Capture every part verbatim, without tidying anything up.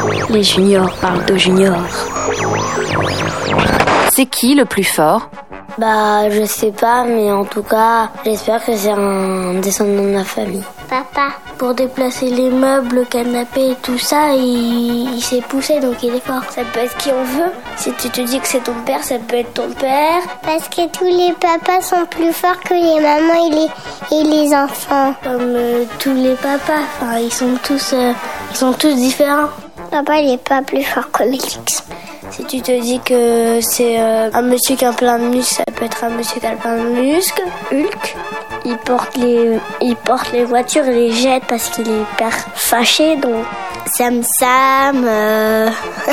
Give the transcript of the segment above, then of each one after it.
Les juniors parlent de juniors. C'est qui le plus fort ? Bah, je sais pas, mais en tout cas, j'espère que c'est un descendant de ma famille. Papa. Pour déplacer les meubles, le canapé et tout ça, il, il s'est poussé, donc il est fort. Ça peut être qui on veut. Si tu te dis que c'est ton père, ça peut être ton père. Parce que tous les papas sont plus forts que les mamans et les, et les enfants. Comme euh, tous les papas, enfin, ils sont tous, euh, ils sont tous différents. Papa, il est pas plus fort que Mélix. Si tu te dis que c'est euh, un monsieur qui a plein de muscles, ça peut être un monsieur qui a plein de muscles. Hulk, il porte les, il porte les voitures et les jette parce qu'il est hyper fâché. Donc Sam Sam, euh,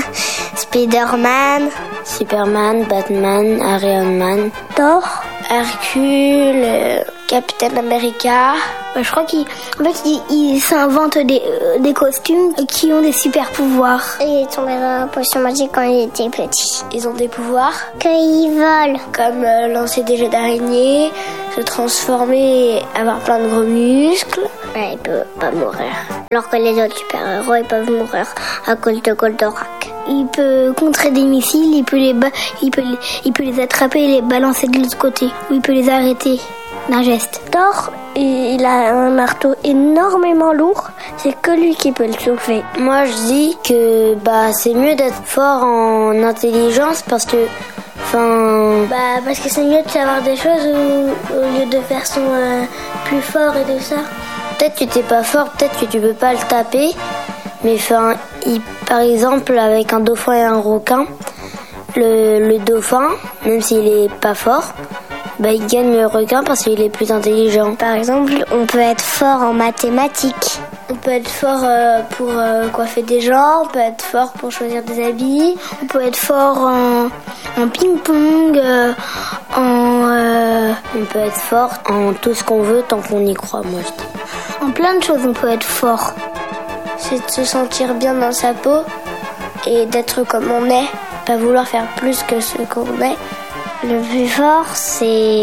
Spider-Man, Superman, Batman, Iron Man, Thor, Hercule, euh, Captain America. Bah, je crois qu'ils en fait, ils, ils s'inventent des, euh, des costumes qui ont des super pouvoirs. Il est tombé dans la potion magique quand il était petit. Ils ont des pouvoirs Qu'ils volent. comme euh, lancer des jets d'araignées, se transformer et avoir plein de gros muscles. Ouais, il peut pas mourir. Alors que les autres super-héros, ils peuvent mourir à cause de Goldorak. Il peut contrer des missiles, il peut les, ba- il peut les, il peut les attraper et les balancer de l'autre côté. Ou il peut les arrêter d'un geste. Thor, il a un marteau énormément lourd, c'est que lui qui peut le soulever. Moi je dis que bah c'est mieux d'être fort en intelligence parce que enfin bah parce que c'est mieux de savoir des choses au, au lieu de faire son euh, plus fort et tout ça. Peut-être que t'es pas fort, peut-être que tu peux pas le taper, mais enfin il, par exemple avec un dauphin et un requin, le, le dauphin, même s'il est pas fort, bah, il gagne le requin parce qu'il est plus intelligent. Par exemple, on peut être fort en mathématiques. On peut être fort euh, pour euh, coiffer des gens, on peut être fort pour choisir des habits, on peut être fort en, en ping-pong, euh, en... Euh... On peut être fort en tout ce qu'on veut tant qu'on y croit, moi je dis. En plein de choses, on peut être fort. C'est de se sentir bien dans sa peau et d'être comme on est, pas vouloir faire plus que ce qu'on est. Le plus fort, c'est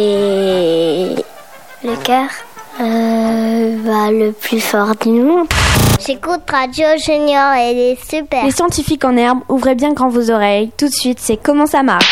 le cœur. Euh, bah, le plus fort du monde. J'écoute Radio Junior, elle est super. Les scientifiques en herbe, ouvrez bien grand vos oreilles. Tout de suite, c'est Comment ça marche.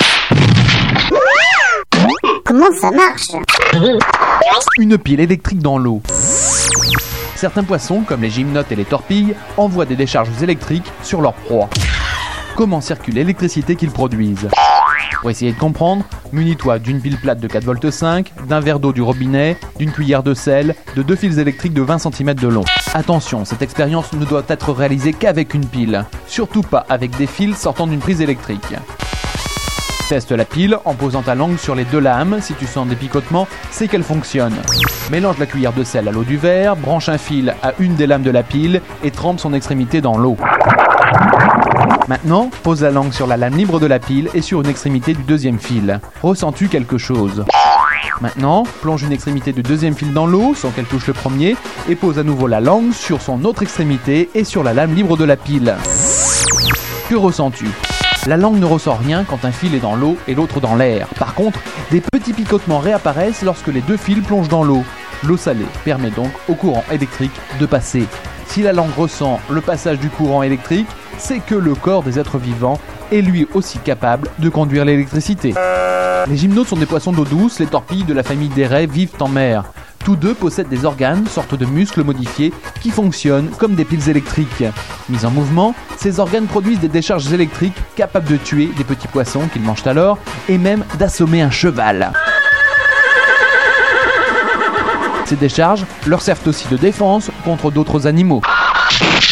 Comment ça marche? Une pile électrique dans l'eau. Certains poissons, comme les gymnotes et les torpilles, envoient des décharges électriques sur leur proie. Comment circule l'électricité qu'ils produisent? Pour essayer de comprendre, munis-toi d'une pile plate de quatre volts cinq, d'un verre d'eau du robinet, d'une cuillère de sel, de deux fils électriques de vingt centimètres de long. Attention, cette expérience ne doit être réalisée qu'avec une pile, surtout pas avec des fils sortant d'une prise électrique. Teste la pile en posant ta langue sur les deux lames. Si tu sens des picotements, c'est qu'elle fonctionne. Mélange la cuillère de sel à l'eau du verre, branche un fil à une des lames de la pile et trempe son extrémité dans l'eau. Maintenant, pose la langue sur la lame libre de la pile et sur une extrémité du deuxième fil. Ressens-tu quelque chose? Maintenant, plonge une extrémité du deuxième fil dans l'eau sans qu'elle touche le premier et pose à nouveau la langue sur son autre extrémité et sur la lame libre de la pile. Que ressens-tu? La langue ne ressort rien quand un fil est dans l'eau et l'autre dans l'air. Par contre, des petits picotements réapparaissent lorsque les deux fils plongent dans l'eau. L'eau salée permet donc au courant électrique de passer. Si la langue ressent le passage du courant électrique, c'est que le corps des êtres vivants est lui aussi capable de conduire l'électricité. Les gymnotes sont des poissons d'eau douce, les torpilles de la famille des raies vivent en mer. Tous deux possèdent des organes, sortes de muscles modifiés, qui fonctionnent comme des piles électriques. Mis en mouvement, ces organes produisent des décharges électriques capables de tuer des petits poissons qu'ils mangent alors, et même d'assommer un cheval. Ces décharges leur servent aussi de défense contre d'autres animaux.